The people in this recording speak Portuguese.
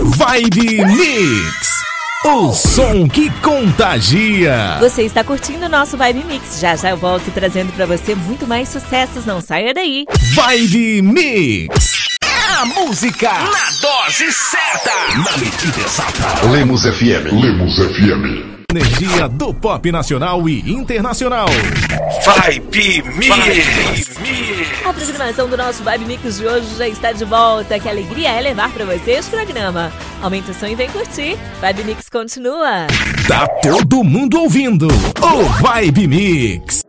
Vibe Mix, o som que contagia. Você está curtindo o nosso Vibe Mix. Já já eu volto trazendo pra você muito mais sucessos. Não saia daí. Vibe Mix. A música na dose certa, na medida exata. Lemos FM. Energia do pop nacional e internacional. Vibe Mix. A programação do nosso Vibe Mix de hoje já está de volta. Que alegria é levar pra você esse programa. Aumenta o som e vem curtir. Vibe Mix continua. Tá todo mundo ouvindo o Vibe Mix.